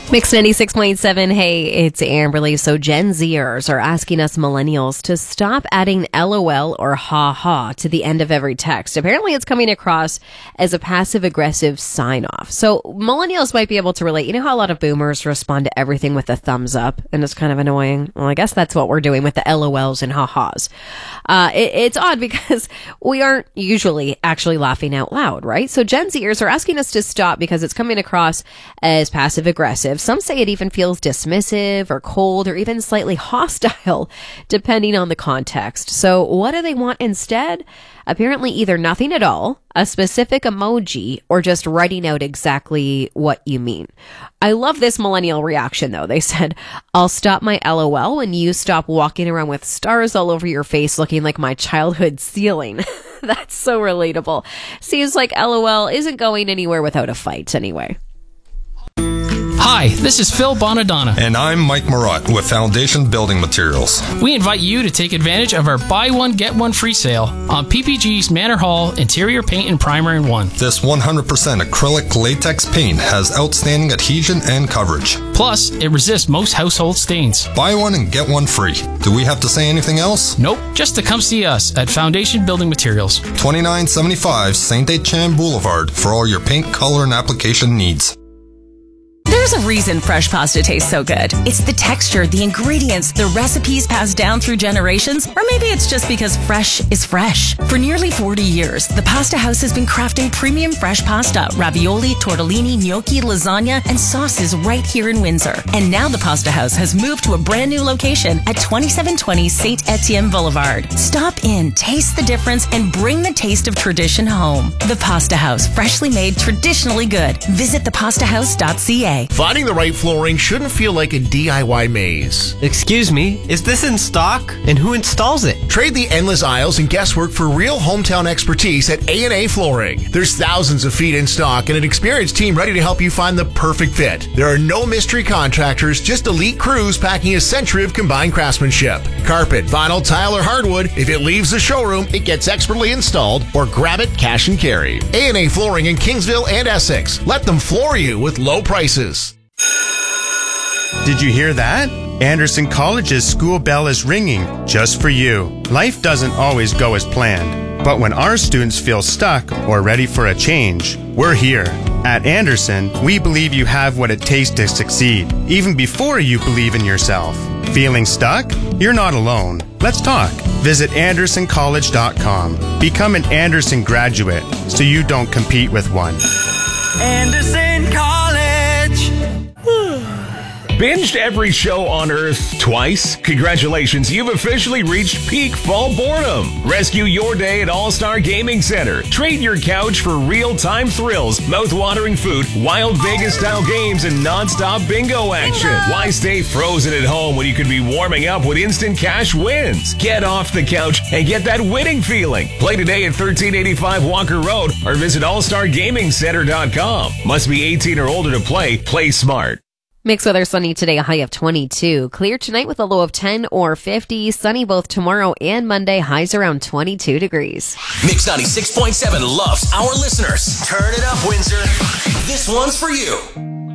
Mix 96.7. Hey, it's Amberly. So Gen Zers are asking us millennials to stop adding LOL or ha ha to the end of every text. Apparently it's coming across as a passive aggressive sign off. So millennials might be able to relate. You know how a lot of boomers respond to everything with a thumbs up and it's kind of annoying? Well, I guess that's what we're doing with the LOLs and ha ha's. It's odd because we aren't usually actually laughing out loud, right? So Gen Zers are asking us to stop because it's coming across as passive aggressive. Some say it even feels dismissive or cold or even slightly hostile, depending on the context. So what do they want instead? Apparently either nothing at all, a specific emoji, or just writing out exactly what you mean. I love this millennial reaction, though. They said, I'll stop my LOL when you stop walking around with stars all over your face looking like my childhood ceiling. That's so relatable. Seems like LOL isn't going anywhere without a fight anyway. Hi, this is Phil Bonadonna. And I'm Mike Marotte with Foundation Building Materials. We invite you to take advantage of our buy one, get one free sale on PPG's Manor Hall interior paint and primer in one. This 100% acrylic latex paint has outstanding adhesion and coverage. Plus, it resists most household stains. Buy one and get one free. Do we have to say anything else? Nope, just to come see us at Foundation Building Materials. 2975 St. Etienne Boulevard for all your paint, color, and application needs. There's a reason fresh pasta tastes so good. It's the texture, the ingredients, the recipes passed down through generations, or maybe it's just because fresh is fresh. For nearly 40 years, the Pasta House has been crafting premium fresh pasta, ravioli, tortellini, gnocchi, lasagna, and sauces right here in Windsor. And now the Pasta House has moved to a brand new location at 2720 St. Etienne Boulevard. Stop in, taste the difference, and bring the taste of tradition home. The Pasta House, freshly made, traditionally good. Visit thepastahouse.ca. Finding the right flooring shouldn't feel like a DIY maze. Excuse me, is this in stock? And who installs it? Trade the endless aisles and guesswork for real hometown expertise at A&A Flooring. There's thousands of feet in stock and an experienced team ready to help you find the perfect fit. There are no mystery contractors, just elite crews packing a century of combined craftsmanship. Carpet, vinyl, tile, or hardwood, if it leaves the showroom, it gets expertly installed, or grab it cash and carry. A&A Flooring in Kingsville and Essex. Let them floor you with low prices. Did you hear that? Anderson College's school bell is ringing just for you. Life doesn't always go as planned, but when our students feel stuck or ready for a change, we're here. At Anderson, we believe you have what it takes to succeed, even before you believe in yourself. Feeling stuck? You're not alone. Let's talk. Visit AndersonCollege.com. Become an Anderson graduate so you don't compete with one. Anderson College. Binged every show on Earth twice? Congratulations, you've officially reached peak fall boredom. Rescue your day at All-Star Gaming Center. Trade your couch for real-time thrills, mouth-watering food, wild Vegas-style games, and non-stop bingo action. Why stay frozen at home when you could be warming up with instant cash wins? Get off the couch and get that winning feeling. Play today at 1385 Walker Road or visit allstargamingcenter.com. Must be 18 or older to play. Play smart. Mixed weather, sunny today, a high of 22. Clear tonight with a low of 10 or 50. Sunny both tomorrow and Monday, highs around 22 degrees. Mix 96.7 loves our listeners. Turn it up, Windsor. This one's for you.